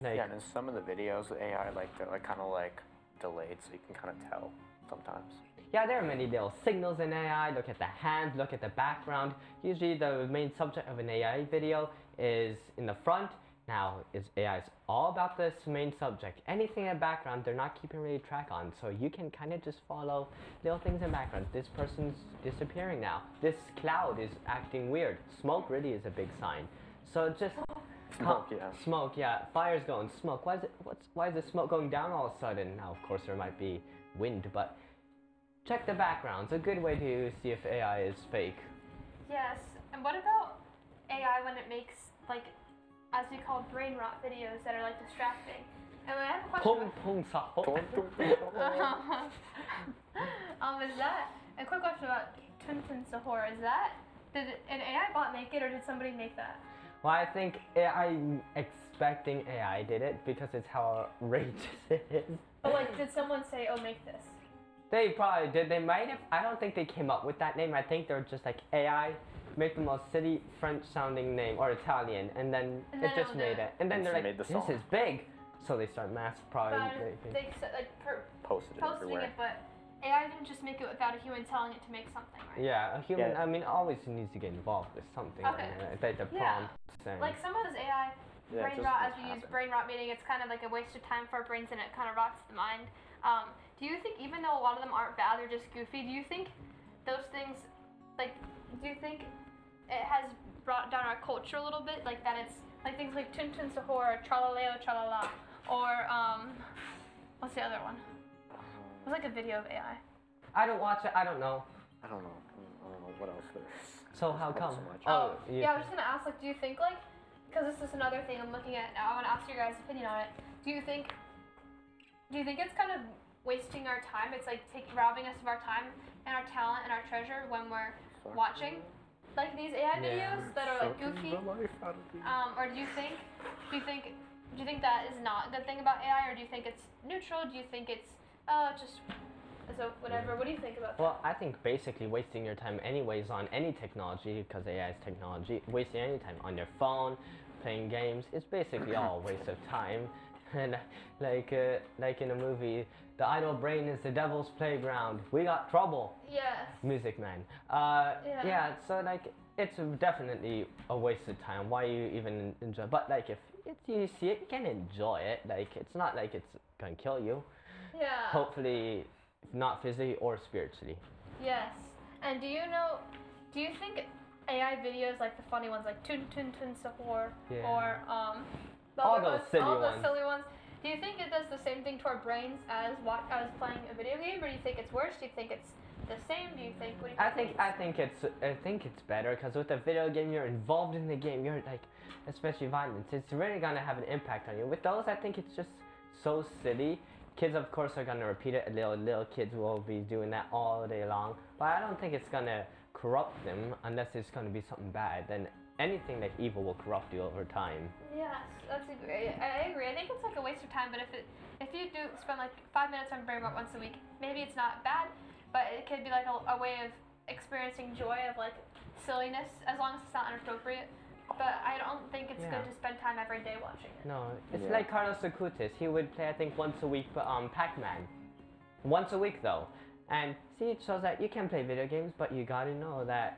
Like, Yeah, and in some of the videos, the AI they're kind of delayed, so you can kind of tell sometimes. yeah, there are many little signals in AI. Look at the hands, look at the background. Usually the main subject of an AI video is in the front. Now, AI is all about this main subject. Anything in the background, they're not keeping really track on. So you can kind of just follow little things in the background. This person's disappearing now. This cloud is acting weird. Smoke really is a big sign. So just Smoke, yeah. Smoke, yeah. Fire's going. Smoke. Why is the smoke going down all of a sudden? Now, of course, there might be wind, but check the backgrounds. A good way to see if AI is fake. Yes. And what about AI when it makes as we call brain rot videos that are distracting? And I have a question. Is that a quick question about Tun Sahur? Did an AI bot make it, or did somebody make that? Well, I think I'm expecting AI did it because it's how outrageous it is. But did someone say, "Oh, make this"? They probably did. They might have. I don't think they came up with that name. I think they're just AI, make the most silly French-sounding name or Italian, and then it just made it. And then they're like, "This is big," so they start mass probably. They posted everywhere. it, but AI didn't just make it without a human telling it to make something, right? Yeah, a human. Yeah. I mean, always needs to get involved with something. Okay. The prompt. Like some of this AI brain rot, as we use brain rot, meaning it's kind of like a waste of time for our brains and it kind of rots the mind. Do you think, even though a lot of them aren't bad, they're just goofy, do you think those things, do you think it has brought down our culture a little bit? Like that it's, things like Tun Sahur, Tralaleo Tralala, or, what's the other one? It was a video of AI. I don't watch it, I don't know. I don't know what else there is. So how come? So yeah, I was just gonna ask, do you think, because this is another thing I'm looking at now, I want to ask your guys' opinion on it. Do you think it's kind of wasting our time? It's robbing us of our time and our talent and our treasure when we're watching these AI videos that are goofy. Or do you think that is not a good thing about AI, or do you think it's neutral? Do you think it's just so whatever? What do you think about that? Well, I think basically wasting your time anyways on any technology, because AI is technology, wasting any time on your phone, playing games, it's basically all a waste of time. And like in a movie, the idle brain is the devil's playground. We got trouble. Yes. Music Man. Yeah. So it's definitely a waste of time. Why you even enjoy? But if you see it, you can enjoy it. It's not like it's gonna kill you. Yeah. Hopefully, not physically or spiritually. Yes. And do you think AI videos, the funny ones, like Tun Sahur, or all those silly ones, do you think it does the same thing to our brains as playing a video game, or do you think it's worse? Do you think it's the same? Do you think? What do you think? I think it's better, because with a video game, you're involved in the game. You're especially violence. It's really gonna have an impact on you. With those, I think it's just so silly. Kids, of course, are gonna repeat it. Little kids will be doing that all day long. But I don't think it's gonna corrupt them unless it's gonna be something bad. Then anything evil will corrupt you over time. Yes, I agree. I think it's a waste of time. But if you do spend 5 minutes on brain rot once a week, maybe it's not bad. But it could be a way of experiencing joy of silliness, as long as it's not inappropriate. But I don't think it's good to spend time every day watching it. No, it's like Carlos Acutis. He would play, I think, once a week, Pac-Man. Once a week, though. And see, it shows that you can play video games, but you gotta know that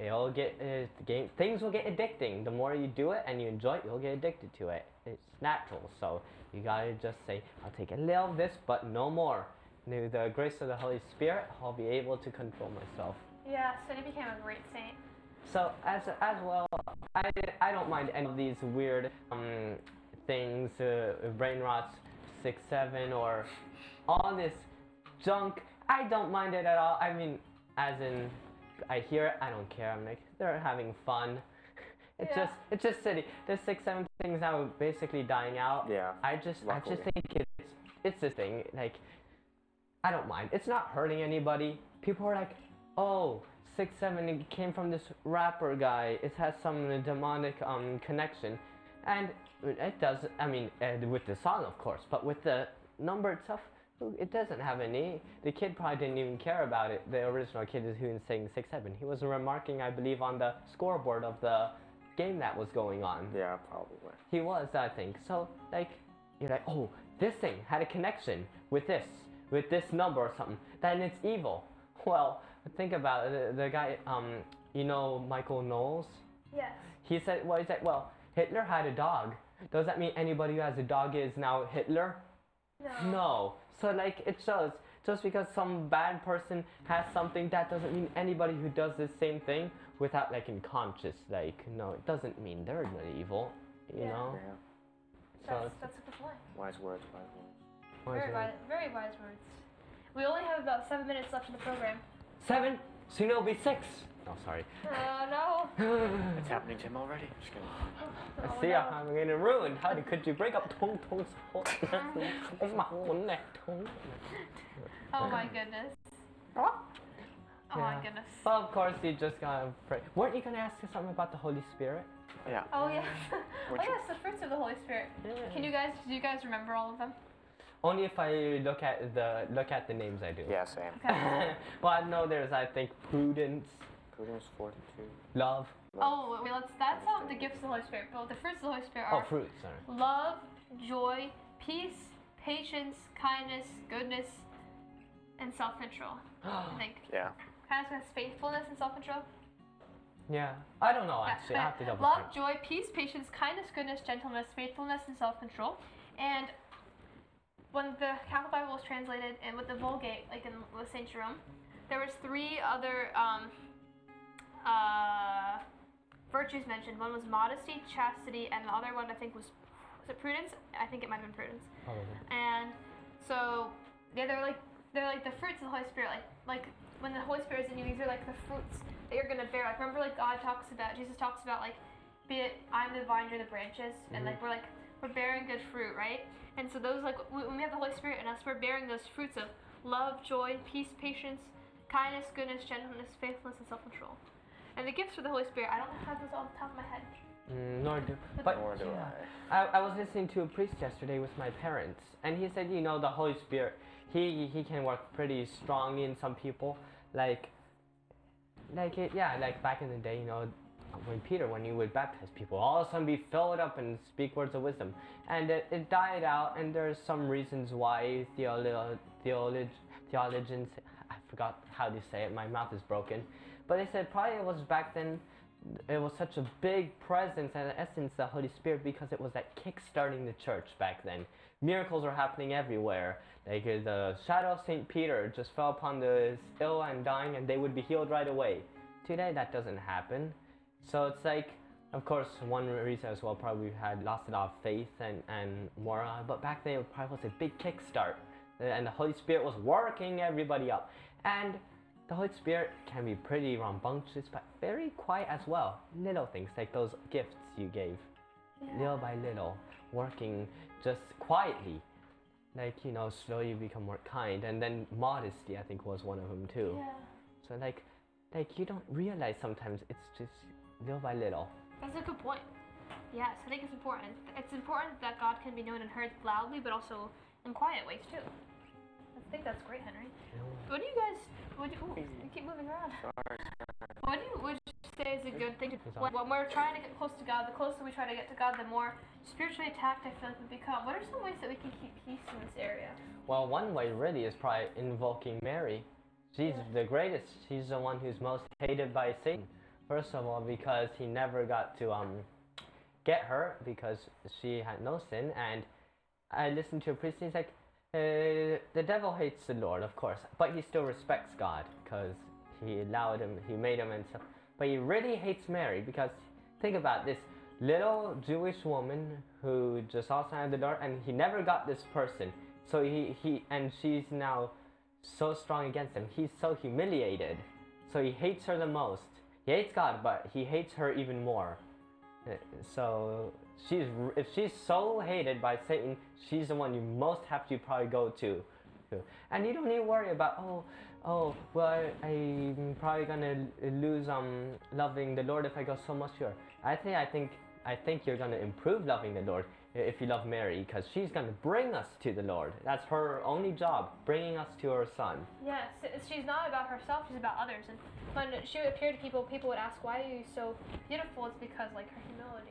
things will get addicting. The more you do it and you enjoy it, you'll get addicted to it. It's natural. So you gotta just say, I'll take a little of this, but no more. Through the grace of the Holy Spirit, I'll be able to control myself. Yeah, so he became a great saint. So as well, I don't mind any of these weird things, brain rots, 6-7, or all this junk. I don't mind it at all. I mean, as in, I hear it, I don't care. I'm they're having fun. It's just silly. The 6-7 things now basically dying out. Yeah. I just think it's this thing. I don't mind. It's not hurting anybody. People are like, oh, 6-7, it came from this rapper guy. It has some demonic connection, and it does. I mean, with the song, of course, but with the number itself, it doesn't have any. The kid probably didn't even care about it. The original kid is who's saying 6-7. He was remarking, I believe, on the scoreboard of the game that was going on. Yeah, probably. He was, I think. So you're like, oh, this thing had a connection with this number or something, then it's evil. Well, think about it. The guy, you know, Michael Knowles. Yes. He said, well, Hitler had a dog. Does that mean anybody who has a dog is now Hitler? No. No. So like it shows, just because some bad person has something, that doesn't mean anybody who does the same thing without like unconscious, like, no, it doesn't mean they're not evil, you Yeah. know? Yeah. So That's a good point. Wise words, wise words. Very wise words. We only have about 7 minutes left in the program. 7, soon it'll be 6. Oh, sorry. No. It's happening to him already. Just kidding. Oh, See, no. I'm getting ruined. How could you break up Tong Tong's whole Oh my goodness. Oh my Yeah. goodness. Well, of course, you just gotta pray. Weren't you gonna ask us something about the Holy Spirit? Yeah. Oh yes. Oh Which- yes, the fruits of the Holy Spirit. Do you guys remember all of them? Only if I look at the names I do. Yeah, same. Okay. Well, I know there's, I think, prudence, Prudence, fortitude. love. Oh, wait, that's the gifts of the Holy Spirit. But the fruits of the Holy Spirit Oh, are fruits, sorry. love, joy, peace, patience, kindness, goodness, and self-control. I think. Yeah. Kindness, faithfulness, and self-control. Yeah. I don't know, actually. I have to double Love, check. joy, peace, patience, kindness, goodness, gentleness, faithfulness, and self-control. And when the Catholic Bible was translated and with the Vulgate, like with Saint Jerome, there was 3 other virtues mentioned. One was modesty, chastity, and the other one I think was it prudence? I think it might have been prudence. Probably. And so yeah, they're like the fruits of the Holy Spirit. Like when the Holy Spirit is in you, these are like the fruits that you're gonna bear. Like remember, like Jesus talks about like, be it I'm the vine, you're the branches, and like we're bearing good fruit, right? And so those like when we have the Holy Spirit in us, we're bearing those fruits of love, joy, peace, patience, kindness, goodness, gentleness, faithfulness, and self-control. And the gifts for the Holy Spirit, I don't have those off the top of my head. Nor do. But Nor do yeah, I was listening to a priest yesterday with my parents, and he said, you know, the Holy Spirit, he can work pretty strongly in some people, like back in the day, you know, when you would baptize people, all of a sudden be filled up and speak words of wisdom, and it died out, and there's some reasons why theologians, I forgot how to say it, my mouth is broken, but they said probably it was back then. It was such a big presence and essence, the Holy Spirit, because it was like kick-starting the church back then. Miracles were happening everywhere. Like the shadow of St. Peter just fell upon the ill and dying, and they would be healed right away. Today that doesn't happen. So it's like, of course, one reason as well, probably we had lost a lot of faith and morale, but back then it probably was a big kickstart. And the Holy Spirit was working everybody up. And the Holy Spirit can be pretty rambunctious, but very quiet as well. Little things like those gifts you gave, little by little, working just quietly. Like, you know, slowly you become more kind. And then modesty, I think, was one of them too. Yeah. So like you don't realize sometimes it's just little by little. That's a good point. Yes, I think it's important. It's important that God can be known and heard loudly, but also in quiet ways too. I think that's great, Henry. What do you guys? You keep moving around. What would you say is a good thing to do? When we're trying to get close to God, the closer we try to get to God, the more spiritually attacked I feel like we become. What are some ways that we can keep peace in this area? Well, one way really is probably invoking Mary. She's the greatest. She's the one who's most hated by Satan. First of all, because he never got to get her because she had no sin. And I listened to a priest. He's like, the devil hates the Lord, of course, but he still respects God because he allowed him, he made him and stuff. But he really hates Mary because think about this little Jewish woman who just also had the door, and he never got this person. So and she's now so strong against him. He's so humiliated. So he hates her the most. He hates God, but he hates her even more. So if she's so hated by Satan, she's the one you most have to probably go to. And you don't need to worry about, well, I'm probably gonna lose loving the Lord if I go so much here. I think you're gonna improve loving the Lord if you love Mary, because she's gonna bring us to the Lord. That's her only job, bringing us to her Son. Yes, she's not about herself, she's about others. And when she would appear to people, people would ask, why are you so beautiful? It's because, like, her humility.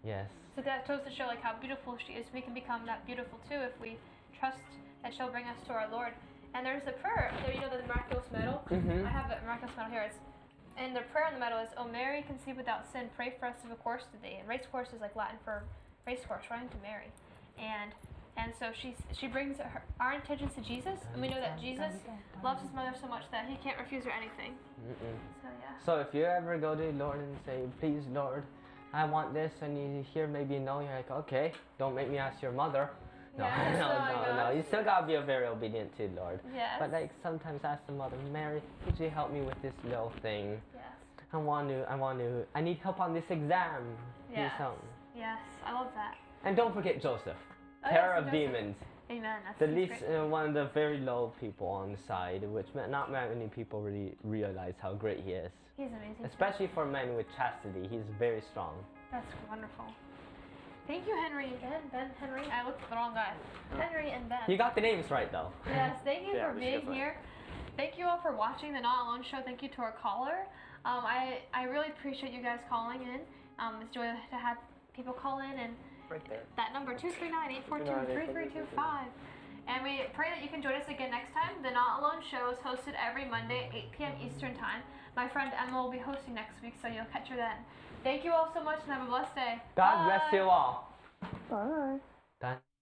Yes. So that goes to show like how beautiful she is. We can become that beautiful too if we trust that she'll bring us to our Lord. And there's the prayer. So you know the miraculous medal? Mhm. I have the miraculous medal here. It's, and the prayer on the medal is, "O Mary, conceived without sin, pray for us of a course today." And race course is like Latin for race course, running to Mary. And so she brings our intentions to Jesus, and we know that Jesus loves his mother so much that he can't refuse her anything. Mm-mm. So yeah. So if you ever go to the Lord and say, "Please, Lord, I want this," and you hear maybe no, you're like, "Okay, don't make me ask your mother." No, Yes, no, oh my no, no. gosh. You still gotta be very obedient to the Lord. Yes. But like sometimes ask the mother, "Mary, could you help me with this little thing? Yes. I need help on this exam." Do Yes. something. Yes. I love that. And don't forget Joseph, Oh, terror yes, of Joseph. demons. Amen. That's The that's least, great. one of the very low people on the side, which not many people really realize how great he is. He's amazing. Especially for men with chastity, he's very strong. That's wonderful. Thank you, Henry and Ben. Henry. I looked at the wrong guy. Henry and Ben. You got the names right though. Yes, thank you Yeah, for we being should have. here. Thank you all for watching the Not Alone show. Thank you to our caller. I really appreciate you guys calling in. It's joy to have people call in, and Right there. that number 239-842-3325. And we pray that you can join us again next time. The Not Alone show is hosted every Monday at 8 p.m. Eastern time. My friend Emma will be hosting next week, so you'll catch her then. Thank you all so much and have a blessed day. God bless Bye. you all. Bye. Done.